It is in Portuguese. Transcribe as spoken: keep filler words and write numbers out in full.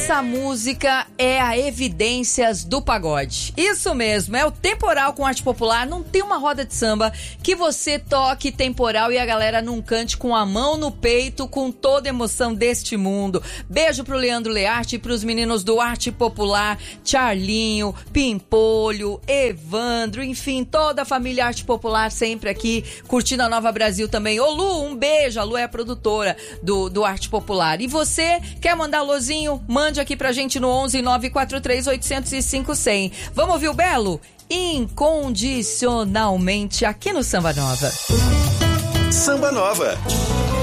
Essa música é a Evidências do Pagode. Isso mesmo, é o Temporal com arte popular. Não tem uma roda de samba que você toque temporal e a galera não cante com a mão no peito, com toda a emoção deste mundo. Beijo pro Leandro Learte e pros meninos do Arte Popular, Charlinho, Pimpolho, Evandro, enfim, toda a família Arte Popular sempre aqui, curtindo a Nova Brasil também. Ô Lu, um beijo, a Lu é a produtora do, do Arte Popular. E você, quer mandar alôzinho? Mande aqui pra gente no onze nove quatro três oito zero cinco zero zero. Vamos ouvir o Belo? Incondicionalmente aqui no Samba Nova. Samba Nova.